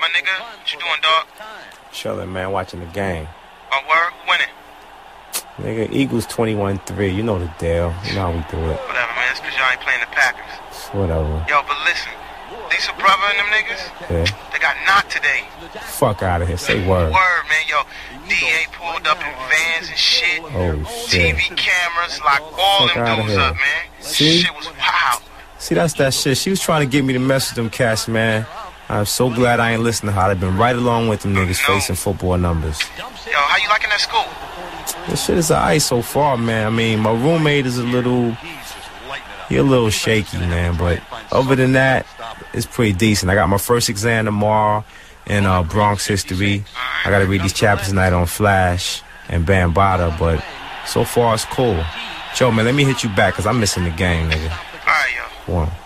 nigga. What you doing, dog? Chillin', man, watching the game. Oh, word? Who winning? Nigga, Eagles 21-3. You know the deal. You know how we do it. Whatever, man. It's because y'all ain't playing the Packers. Whatever. Yo, but listen. Lisa Brother and them niggas, Yeah. they got knocked today. Fuck out of here. Say word. Word, man. Yo, DA pulled up in vans and shit. Oh, shit. TV cameras, like all Fuck them outta dudes here. up, man. See? Shit was wild. See, that's that shit. She was trying to get me to mess with them cats, man. I'm so glad I ain't listening to her. I've been right along with them niggas facing football numbers. Yo, how you liking that school? This shit is alright so far, man. I mean, my roommate is he a little shaky, man. But other than that, it's pretty decent. I got my first exam tomorrow in Bronx history. I gotta read these chapters tonight on Flash and Bambaataa, but so far it's cool. Joe, man, let me hit you back, because I'm missing the game, nigga. All right, yo. One.